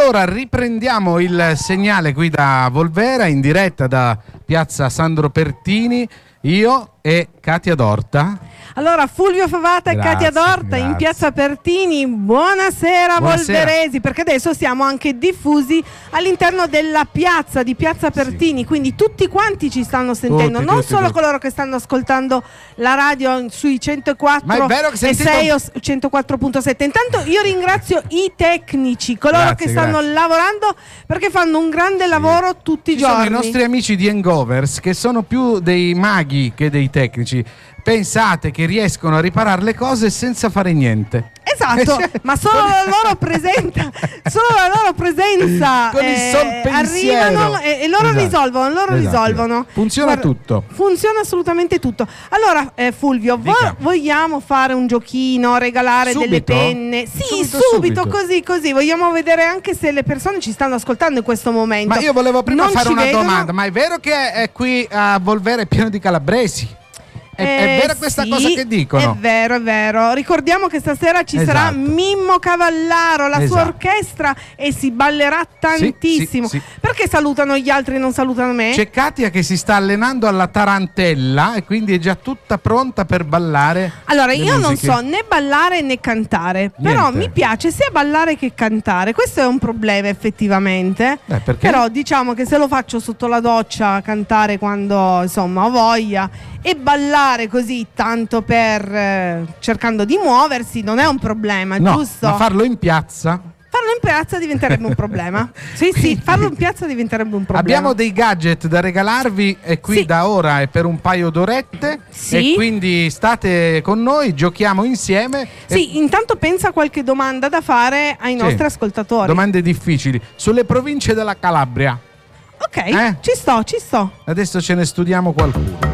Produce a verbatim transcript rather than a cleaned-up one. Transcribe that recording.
Allora riprendiamo il segnale qui da Volvera, in diretta da piazza Sandro Pertini, io e Katia Dorta. Allora, Fulvio Favata Grazie, e Katia Dorta grazie. in piazza Pertini. Buonasera, Buonasera. Volveresi, perché adesso siamo anche diffusi all'interno della piazza di piazza Pertini, sì. Quindi tutti quanti ci stanno sentendo, Tutti, non tutti, solo tutti. coloro che stanno ascoltando la radio sui centoquattro e sei o centoquattro virgola sette. Intanto io ringrazio i tecnici, coloro Grazie, che stanno grazie. lavorando, perché fanno un grande Sì. lavoro tutti i Ci giorni. sono i nostri amici di Engovers che sono più dei maghi che dei tecnici. Pensate che riescono a riparare le cose senza fare niente. Esatto, ma solo la loro presenza, solo la loro presenza con il sol eh, pensiero. arrivano e, e loro Esatto. risolvono, loro Esatto. risolvono. Funziona Guarda, tutto. Funziona assolutamente tutto. Allora, eh, Fulvio, vo Dica. vogliamo fare un giochino, regalare Subito? delle penne? Sì, Subito, subito, subito. così, così. Vogliamo vedere anche se le persone ci stanno ascoltando in questo momento. Ma io volevo prima Non fare ci una vedono. domanda, ma è vero che è qui a Volvera è pieno di calabresi? È, Eh, è vera questa sì, cosa che dicono? È vero, è vero. Ricordiamo che stasera ci sarà Esatto. Mimmo Cavallaro, la sua Esatto. orchestra, e si ballerà tantissimo. sì, sì. Perché salutano gli altri e non salutano me? C'è Katia che si sta allenando alla tarantella e quindi è già tutta pronta per ballare. Allora, le io non musiche. so né ballare né cantare, però Niente. mi piace sia ballare che cantare. Questo è un problema effettivamente. Eh, perché? Però diciamo che se lo faccio sotto la doccia, cantare quando insomma ho voglia, e ballare così tanto per eh, cercando di muoversi non è un problema, No, giusto? ma farlo in piazza? Farlo in piazza diventerebbe un problema. Sì, sì, farlo in piazza diventerebbe un problema. Abbiamo dei gadget da regalarvi e qui Sì. da ora è per un paio d'orette. Sì. E quindi state con noi, giochiamo insieme. Sì, e intanto pensa a qualche domanda da fare ai Sì. nostri ascoltatori. domande difficili sulle province della Calabria. Ok, Eh? ci sto, ci sto. Adesso ce ne studiamo qualcuno.